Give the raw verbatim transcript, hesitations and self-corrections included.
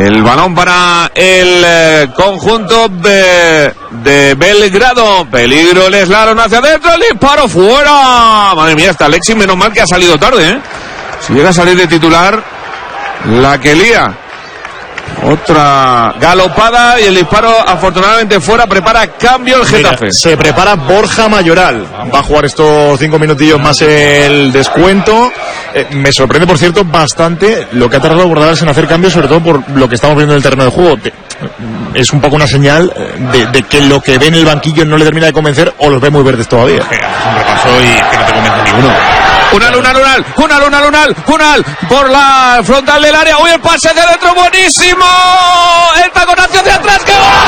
El balón para el eh, conjunto de, de Belgrado. Peligro el slalom hacia adentro. El disparo fuera. Madre mía, está Alexis. Menos mal que ha salido tarde, ¿eh? Si llega a salir de titular, la que lía. Otra galopada y el disparo afortunadamente fuera. Prepara cambio el Getafe. Mira, se prepara Borja Mayoral. Va a jugar estos cinco minutillos más el descuento. Eh, me sorprende, por cierto, bastante lo que ha tardado Bordalás en hacer cambios, sobre todo por lo que estamos viendo en el terreno de juego. Es un poco una señal de, de que lo que ve en el banquillo no le termina de convencer, o los ve muy verdes todavía. Es un repaso y que no te convence ninguno. Una luna lunal, una luna lunal, Cunal por la frontal del área. Uy, el pase de dentro, buenísimo. El taconazo de atrás, ¡qué gol!